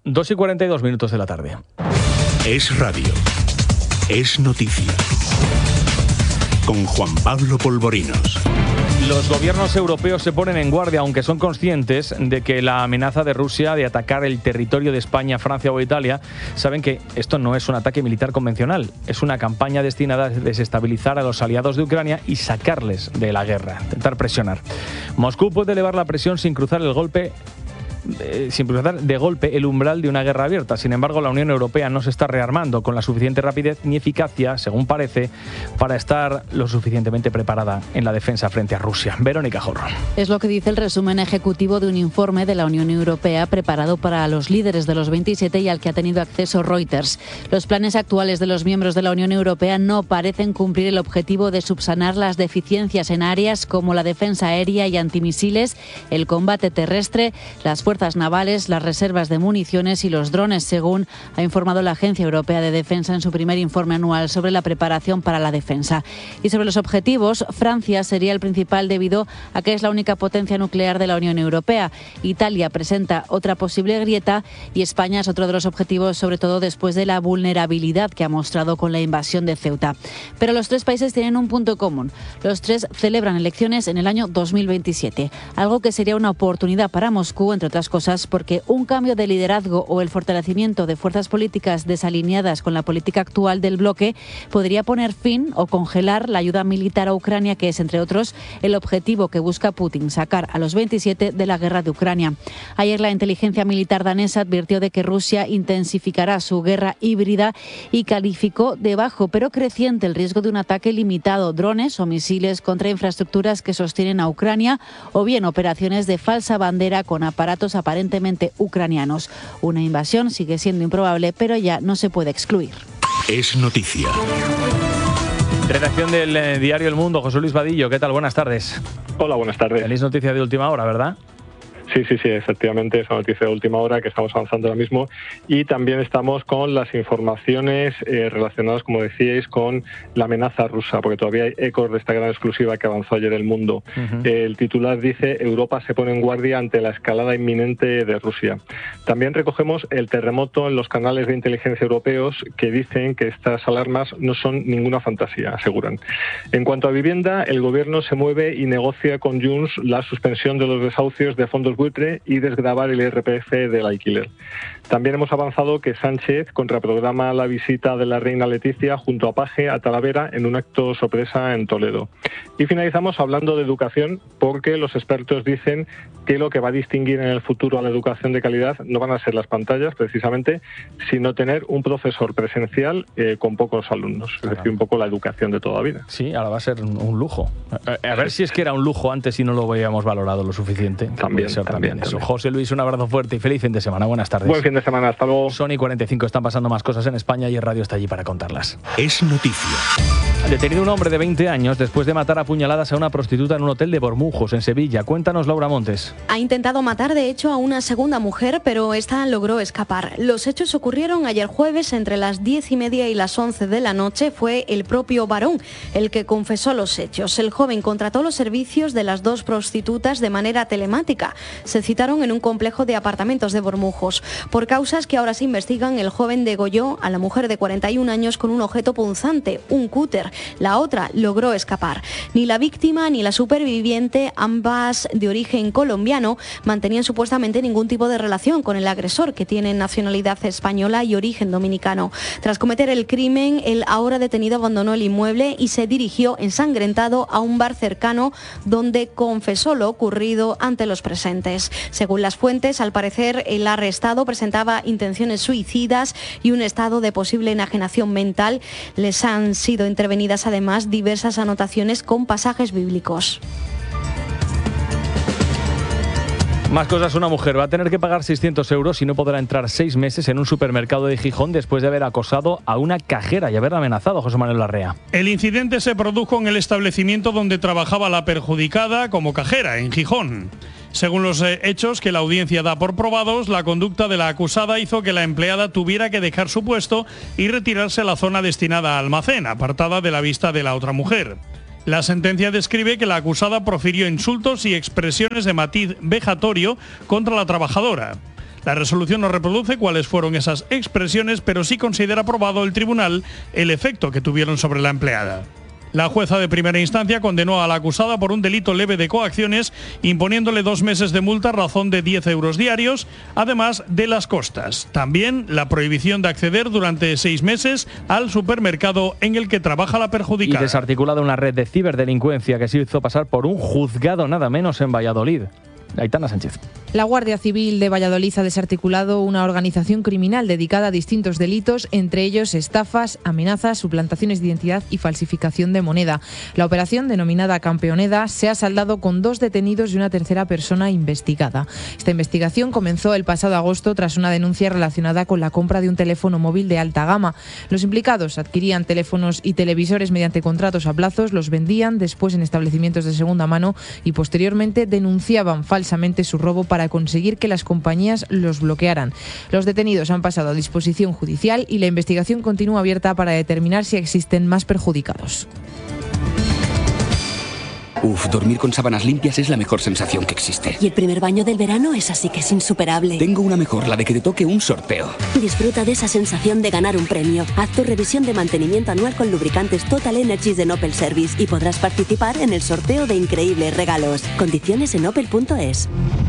2:42 de la tarde. Es radio. Es noticia. Con Juan Pablo Polvorinos. Los gobiernos europeos se ponen en guardia, aunque son conscientes de que la amenaza de Rusia de atacar el territorio de España, Francia o Italia, saben que esto no es un ataque militar convencional, es una campaña destinada a desestabilizar a los aliados de Ucrania y sacarles de la guerra, intentar presionar. Moscú puede elevar la presión sin cruzar de golpe el umbral de una guerra abierta. Sin embargo, la Unión Europea no se está rearmando con la suficiente rapidez ni eficacia, según parece, para estar lo suficientemente preparada en la defensa frente a Rusia. Verónica Jorro. Es lo que dice el resumen ejecutivo de un informe de la Unión Europea preparado para los líderes de los 27 y al que ha tenido acceso Reuters. Los planes actuales de los miembros de la Unión Europea no parecen cumplir el objetivo de subsanar las deficiencias en áreas como la defensa aérea y antimisiles, el combate terrestre, las fuerzas navales, las reservas de municiones y los drones, según ha informado la Agencia Europea de Defensa en su primer informe anual sobre la preparación para la defensa. Y sobre los objetivos, Francia sería el principal debido a que es la única potencia nuclear de la Unión Europea. Italia presenta otra posible grieta y España es otro de los objetivos, sobre todo después de la vulnerabilidad que ha mostrado con la invasión de Ceuta. Pero los tres países tienen un punto común. Los tres celebran elecciones en el año 2027, algo que sería una oportunidad para Moscú, entre otras cosas, porque un cambio de liderazgo o el fortalecimiento de fuerzas políticas desalineadas con la política actual del bloque podría poner fin o congelar la ayuda militar a Ucrania, que es, entre otros, el objetivo que busca Putin, sacar a los 27 de la guerra de Ucrania. Ayer la inteligencia militar danesa advirtió de que Rusia intensificará su guerra híbrida y calificó de bajo pero creciente el riesgo de un ataque limitado, drones o misiles contra infraestructuras que sostienen a Ucrania o bien operaciones de falsa bandera con aparatos aparentemente ucranianos. Una invasión sigue siendo improbable, pero ya no se puede excluir. Es noticia. Redacción del diario El Mundo, José Luis Vadillo, ¿qué tal? Buenas tardes. Hola, buenas tardes. Tenéis noticia de última hora, ¿verdad? Sí, efectivamente, es una noticia de última hora que estamos avanzando ahora mismo y también estamos con las informaciones relacionadas, como decíais, con la amenaza rusa, porque todavía hay ecos de esta gran exclusiva que avanzó ayer El Mundo. El titular dice: Europa se pone en guardia ante la escalada inminente de Rusia. También recogemos el terremoto en los canales de inteligencia europeos que dicen que estas alarmas no son ninguna fantasía, aseguran. En cuanto a vivienda, el gobierno se mueve y negocia con Junts la suspensión de los desahucios de fondos buitre y desgravar el IRPF del alquiler. También hemos avanzado que Sánchez contraprograma la visita de la reina Leticia junto a Paje a Talavera en un acto sorpresa en Toledo. Y finalizamos hablando de educación, porque los expertos dicen que lo que va a distinguir en el futuro a la educación de calidad no van a ser las pantallas, precisamente, sino tener un profesor presencial con pocos alumnos. Es decir, un poco la educación de toda vida. Sí, ahora va a ser un lujo. A ver si es que era un lujo antes y no lo habíamos valorado lo suficiente. También eso. José Luis, un abrazo fuerte y feliz fin de semana. Buenas tardes. Buen fin de semana, hasta luego. Son y 45, están pasando más cosas en España y el radio está allí para contarlas. Es noticia. Detenido un hombre de 20 años después de matar a puñaladas a una prostituta en un hotel de Bormujos, en Sevilla. Cuéntanos, Laura Montes. Ha intentado matar, de hecho, a una segunda mujer, pero esta logró escapar. Los hechos ocurrieron ayer jueves entre las 10:30 y las 11 de la noche. Fue el propio varón el que confesó los hechos. El joven contrató los servicios de las dos prostitutas de manera telemática. Se citaron en un complejo de apartamentos de Bormujos. Por causas que ahora se investigan, el joven degolló a la mujer de 41 años con un objeto punzante, un cúter. La otra logró escapar. Ni la víctima ni la superviviente, ambas de origen colombiano, mantenían supuestamente ningún tipo de relación con el agresor, que tiene nacionalidad española y origen dominicano. Tras cometer el crimen, el ahora detenido abandonó el inmueble y se dirigió ensangrentado a un bar cercano, donde confesó lo ocurrido ante los presentes. Según las fuentes, al parecer el arrestado presentaba intenciones suicidas y un estado de posible enajenación mental. Les han sido intervenidas además diversas anotaciones con pasajes bíblicos. Más cosas, una mujer va a tener que pagar 600 euros y no podrá entrar 6 meses en un supermercado de Gijón después de haber acosado a una cajera y haberla amenazado. José Manuel Larrea. El incidente se produjo en el establecimiento donde trabajaba la perjudicada como cajera, en Gijón. Según los hechos que la audiencia da por probados, la conducta de la acusada hizo que la empleada tuviera que dejar su puesto y retirarse a la zona destinada a almacén, apartada de la vista de la otra mujer. La sentencia describe que la acusada profirió insultos y expresiones de matiz vejatorio contra la trabajadora. La resolución no reproduce cuáles fueron esas expresiones, pero sí considera probado el tribunal el efecto que tuvieron sobre la empleada. La jueza de primera instancia condenó a la acusada por un delito leve de coacciones, imponiéndole 2 meses de multa a razón de 10 euros diarios, además de las costas. También la prohibición de acceder durante 6 meses al supermercado en el que trabaja la perjudicada. Y desarticulada una red de ciberdelincuencia que se hizo pasar por un juzgado nada menos en Valladolid. Aitana Sánchez. La Guardia Civil de Valladolid ha desarticulado una organización criminal dedicada a distintos delitos, entre ellos estafas, amenazas, suplantaciones de identidad y falsificación de moneda. La operación, denominada Campeoneda, se ha saldado con 2 detenidos y una tercera persona investigada. Esta investigación comenzó el pasado agosto tras una denuncia relacionada con la compra de un teléfono móvil de alta gama. Los implicados adquirían teléfonos y televisores mediante contratos a plazos, los vendían después en establecimientos de segunda mano y posteriormente denunciaban falsamente su robo para conseguir que las compañías los bloquearan. Los detenidos han pasado a disposición judicial y la investigación continúa abierta para determinar si existen más perjudicados. Dormir con sábanas limpias es la mejor sensación que existe. Y el primer baño del verano es así que es insuperable. Tengo una mejor, la de que te toque un sorteo. Disfruta de esa sensación de ganar un premio. Haz tu revisión de mantenimiento anual con lubricantes Total Energies de Opel Service y podrás participar en el sorteo de increíbles regalos. Condiciones en opel.es.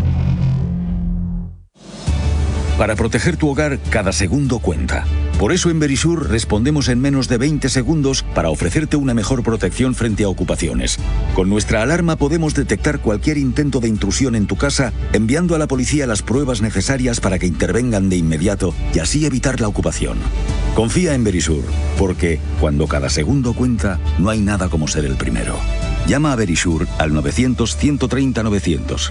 Para proteger tu hogar, cada segundo cuenta. Por eso en Verisur respondemos en menos de 20 segundos para ofrecerte una mejor protección frente a ocupaciones. Con nuestra alarma podemos detectar cualquier intento de intrusión en tu casa, enviando a la policía las pruebas necesarias para que intervengan de inmediato y así evitar la ocupación. Confía en Verisur, porque cuando cada segundo cuenta, no hay nada como ser el primero. Llama a Verisur al 900-130-900.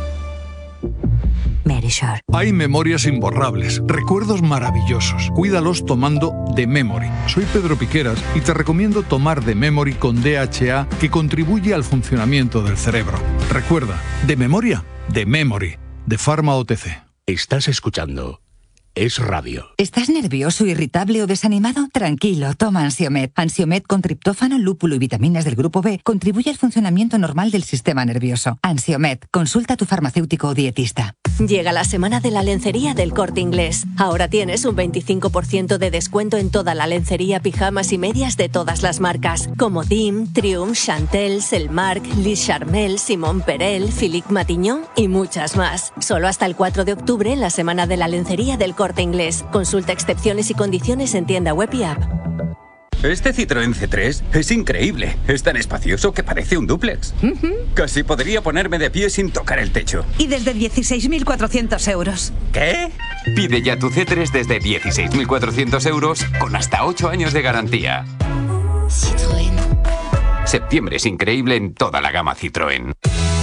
Verisur. Hay memorias imborrables, recuerdos maravillosos. Cuídalos tomando The Memory. Soy Pedro Piqueras y te recomiendo tomar The Memory con DHA, que contribuye al funcionamiento del cerebro. Recuerda, de memoria, The Memory, de Pharma OTC. Estás escuchando Es Radio. ¿Estás nervioso, irritable o desanimado? Tranquilo, toma Ansiomed. Ansiomed con triptófano, lúpulo y vitaminas del grupo B contribuye al funcionamiento normal del sistema nervioso. Ansiomed, consulta a tu farmacéutico o dietista. Llega la semana de la lencería del Corte Inglés. Ahora tienes un 25% de descuento en toda la lencería, pijamas y medias de todas las marcas, como Dim, Triumph, Chantel, Selmark, Lis Charmel, Simon Perel, Philippe Matignon y muchas más. Solo hasta el 4 de octubre en la semana de la lencería del Corte Inglés. Consulta excepciones y condiciones en tienda web y app. Este Citroën C3 es increíble. Es tan espacioso que parece un dúplex. Casi podría ponerme de pie sin tocar el techo. Y desde 16.400 euros. ¿Qué? Pide ya tu C3 desde 16.400 euros con hasta 8 años de garantía. Citroën. Septiembre es increíble en toda la gama Citroën.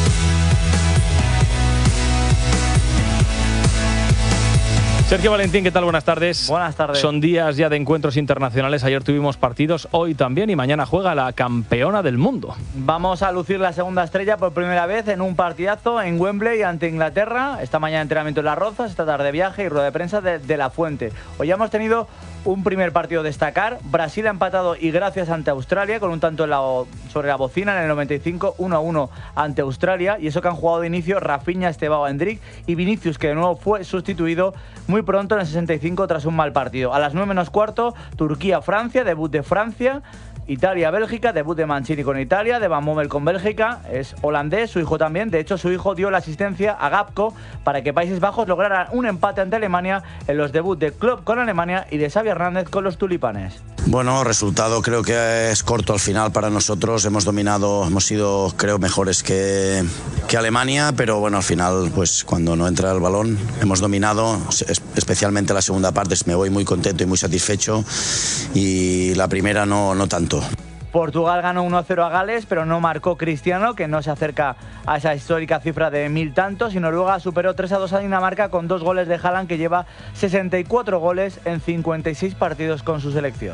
Sergio Valentín, ¿qué tal? Buenas tardes. Buenas tardes. Son días ya de encuentros internacionales. Ayer tuvimos partidos, hoy también, y mañana juega la campeona del mundo. Vamos a lucir la segunda estrella por primera vez en un partidazo en Wembley ante Inglaterra. Esta mañana entrenamiento en Las Rozas, esta tarde viaje y rueda de prensa de La Fuente. Hoy ya hemos tenido un primer partido a destacar. Brasil ha empatado y gracias ante Australia con un tanto sobre la bocina en el 95, 1-1 ante Australia, y eso que han jugado de inicio Rafinha, Estevao, Endrick y Vinicius, que de nuevo fue sustituido muy pronto en el 65 tras un mal partido. A las 9 menos cuarto, Turquía-Francia, debut de Francia. Italia-Bélgica, debut de Mancini con Italia, de Van Bommel con Bélgica, es holandés, su hijo también. De hecho, su hijo dio la asistencia a Gapco para que Países Bajos lograra un empate ante Alemania en los debuts de Klopp con Alemania y de Xavi Hernández con los tulipanes. Bueno, resultado creo que es corto al final para nosotros. Hemos dominado, hemos sido creo mejores que Alemania, pero bueno, al final pues cuando no entra el balón hemos dominado, especialmente la segunda parte. Me voy muy contento y muy satisfecho, y la primera no tanto. Portugal ganó 1-0 a Gales, pero no marcó Cristiano, que no se acerca a esa histórica cifra de 1000 tantos, y Noruega superó 3-2 a Dinamarca con 2 goles de Haaland, que lleva 64 goles en 56 partidos con su selección.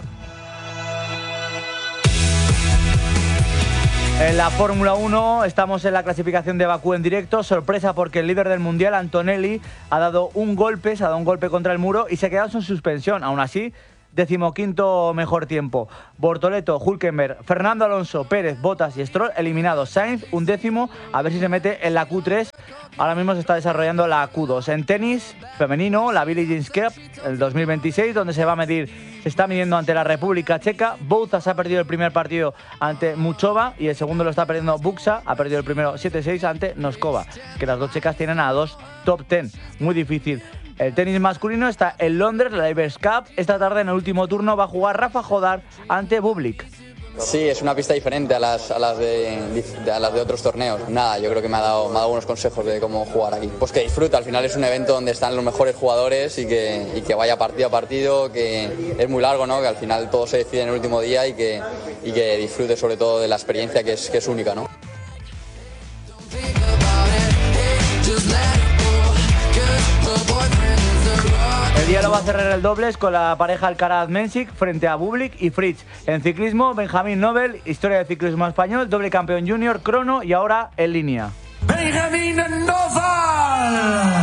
En la Fórmula 1 estamos en la clasificación de Bakú en directo. Sorpresa porque el líder del Mundial, Antonelli, se ha dado un golpe contra el muro y se ha quedado sin suspensión. Aún así, 15º mejor tiempo. Bortoleto, Hülkenberg, Fernando Alonso, Pérez, Bottas y Stroll eliminados. Sainz, 11º, a ver si se mete en la Q3. Ahora mismo se está desarrollando la Q2. En tenis femenino, la Billie Jean Cup, el 2026, donde se está midiendo ante la República Checa. Bouza ha perdido el primer partido ante Muchova y el segundo lo está perdiendo Buxa. Ha perdido el primero 7-6 ante Noskova, que las dos checas tienen a 2 top 10. Muy difícil. El tenis masculino está en Londres, la Davis Cup. Esta tarde en el último turno va a jugar Rafa Jodar ante Bublik. Sí, es una pista diferente a las de otros torneos. Nada, yo creo que me ha dado buenos consejos de cómo jugar aquí. Pues que disfruta, al final es un evento donde están los mejores jugadores y que vaya partido a partido, que es muy largo, ¿no? Que al final todo se decide en el último día y que disfrute sobre todo de la experiencia que es única, ¿no? El día lo va a cerrar el dobles con la pareja Alcaraz-Mensik frente a Bublik y Fritz. En ciclismo, Benjamín Nobel, historia del ciclismo español, doble campeón junior, crono y ahora en línea. Benjamín Nobel.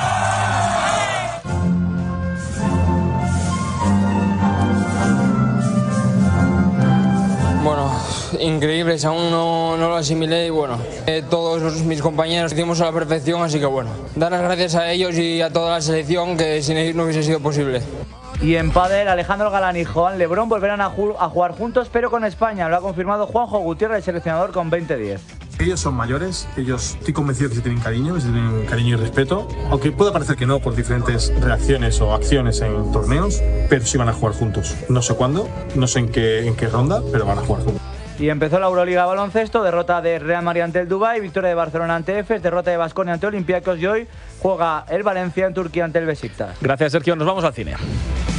Bueno, increíbles, aún no lo asimilé y bueno, todos mis compañeros hicimos a la perfección, así que bueno, dar las gracias a ellos y a toda la selección, que sin ellos no hubiese sido posible. Y en pádel, Alejandro Galán y Joan Lebrón volverán a jugar juntos, pero con España. Lo ha confirmado Juanjo Gutiérrez, el seleccionador, con 20-10. Ellos son mayores, ellos estoy convencido que se tienen cariño y respeto, aunque pueda parecer que no por diferentes reacciones o acciones en torneos, pero sí van a jugar juntos. No sé cuándo, no sé en qué ronda, pero van a jugar juntos. Y empezó la Euroliga baloncesto, derrota de Real Madrid ante el Dubái, victoria de Barcelona ante Efes, derrota de Baskonia ante Olympiacos y hoy juega el Valencia en Turquía ante el Besiktas. Gracias, Sergio. Nos vamos al cine.